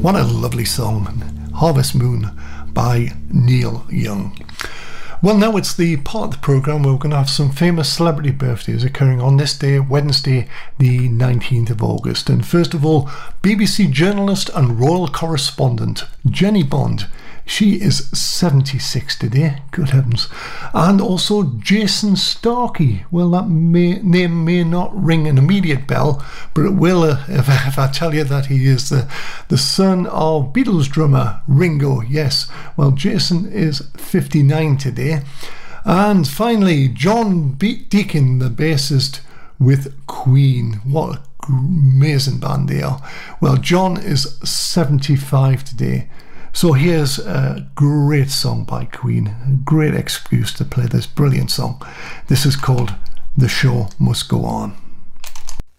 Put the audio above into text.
What a lovely song, Harvest Moon by Neil Young. Well, now it's the part of the programme where we're going to have some famous celebrity birthdays occurring on this day, Wednesday, the 19th of August. And first of all, BBC journalist and royal correspondent Jenny Bond. She is 76 today, good heavens. And also Jason Starkey. Well, that name may not ring an immediate bell, but it will if I tell you that he is the son of Beatles drummer Ringo. Yes, well, Jason is 59 today. And finally, John Deacon, the bassist with Queen. What an amazing band they are. Well, John is 75 today. So here's a great song by Queen, a great excuse to play this brilliant song. This is called The Show Must Go On.